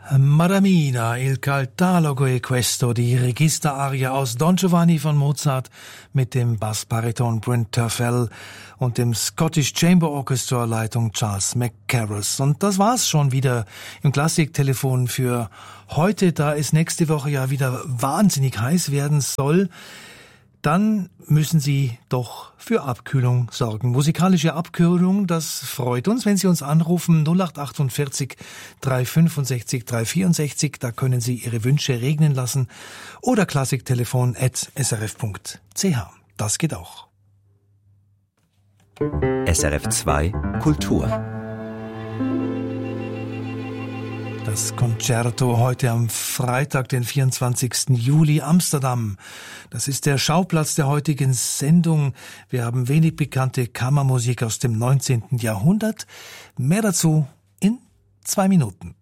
Madamina, il catalogo è questo, die Registerarie aus Don Giovanni von Mozart mit dem Bassbariton Bryn Terfel und dem Scottish Chamber Orchestra Leitung Charles McCarus. Und das war's schon wieder im Klassiktelefon für heute, da es nächste Woche ja wieder wahnsinnig heiß werden soll. Dann müssen Sie doch für Abkühlung sorgen. Musikalische Abkühlung, das freut uns, wenn Sie uns anrufen 0848 365 364. Da können Sie Ihre Wünsche regnen lassen. Oder klassiktelefon@srf.ch. Das geht auch. SRF 2 Kultur. Das Concerto heute am Freitag, den 24. Juli, Amsterdam. Das ist der Schauplatz der heutigen Sendung. Wir haben wenig bekannte Kammermusik aus dem 19. Jahrhundert. Mehr dazu in 2 Minuten.